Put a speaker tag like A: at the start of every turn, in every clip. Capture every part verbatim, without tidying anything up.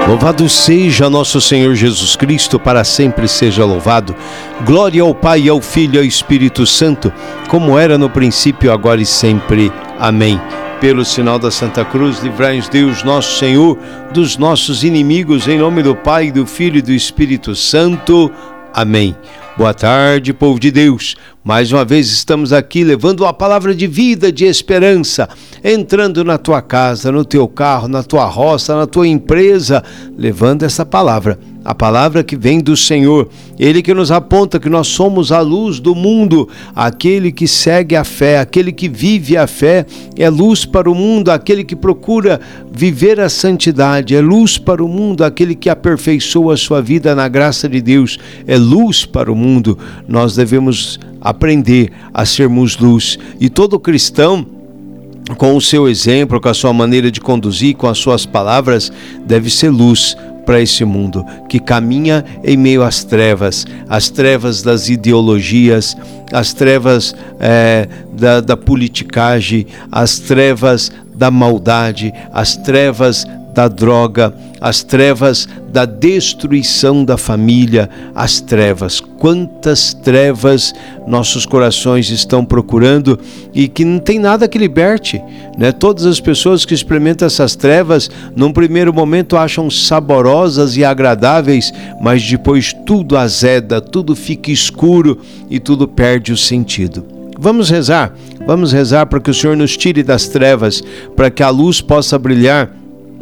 A: Louvado seja nosso Senhor Jesus Cristo, para sempre seja louvado. Glória ao Pai, ao Filho e ao Espírito Santo, como era no princípio, agora e sempre. Amém. Pelo sinal da Santa Cruz, livrai-nos Deus nosso Senhor dos nossos inimigos, em nome do Pai, do Filho e do Espírito Santo. Amém. Boa tarde, povo de Deus. Mais uma vez estamos aqui levando uma palavra de vida, de esperança, entrando na tua casa, no teu carro, na tua roça, na tua empresa, levando essa palavra, a palavra que vem do Senhor, Ele que nos aponta que nós somos a luz do mundo, aquele que segue a fé, aquele que vive a fé, é luz para o mundo, aquele que procura viver a santidade, é luz para o mundo, aquele que aperfeiçoa a sua vida na graça de Deus, é luz para o mundo. Nós devemos aprender a sermos luz, e todo cristão, com o seu exemplo, com a sua maneira de conduzir, com as suas palavras, deve ser luz para esse mundo que caminha em meio às trevas, as trevas das ideologias, as trevas é, da, da politicagem, as trevas da maldade, as trevas da droga, as trevas da destruição da família, as trevas. Quantas trevas nossos corações estão procurando e que não tem nada que liberte, né? Todas as pessoas que experimentam essas trevas, num primeiro momento acham saborosas e agradáveis, mas depois tudo azeda, tudo fica escuro e tudo perde o sentido. Vamos rezar, vamos rezar para que o Senhor nos tire das trevas, para que a luz possa brilhar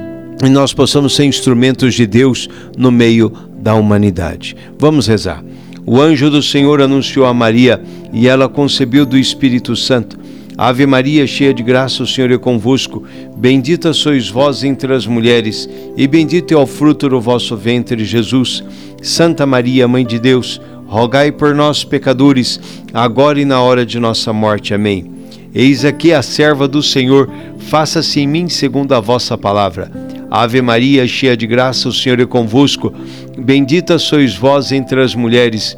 A: e nós possamos ser instrumentos de Deus no meio da humanidade. Vamos rezar. O anjo do Senhor anunciou a Maria e ela concebeu do Espírito Santo. Ave Maria, cheia de graça, o Senhor é convosco. Bendita sois vós entre as mulheres e bendito é o fruto do vosso ventre, Jesus. Santa Maria, Mãe de Deus, rogai por nós, pecadores, agora e na hora de nossa morte. Amém. Eis aqui a serva do Senhor, faça-se em mim segundo a vossa palavra. Ave Maria, cheia de graça, o Senhor é convosco. Bendita sois vós entre as mulheres,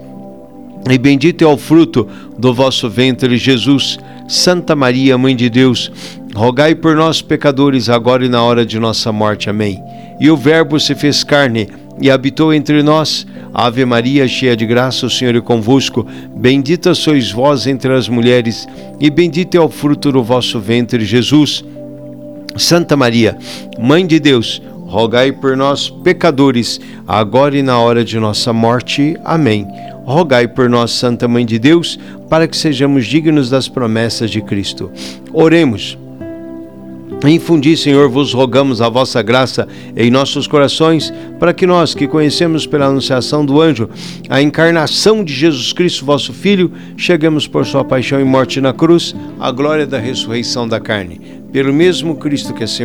A: e bendito é o fruto do vosso ventre, Jesus. Santa Maria, Mãe de Deus, rogai por nós, pecadores, agora e na hora de nossa morte. Amém. E o Verbo se fez carne e habitou entre nós. Ave Maria, cheia de graça, o Senhor é convosco. Bendita sois vós entre as mulheres, e bendito é o fruto do vosso ventre, Jesus. Santa Maria, Mãe de Deus, rogai por nós, pecadores, agora e na hora de nossa morte. Amém. Rogai por nós, Santa Mãe de Deus, para que sejamos dignos das promessas de Cristo. Oremos. Infundi, Senhor, vos rogamos a vossa graça em nossos corações, para que nós, que conhecemos pela anunciação do anjo a encarnação de Jesus Cristo, vosso Filho, cheguemos por sua paixão e morte na cruz, à glória da ressurreição da carne. Pelo mesmo Cristo que é Senhor,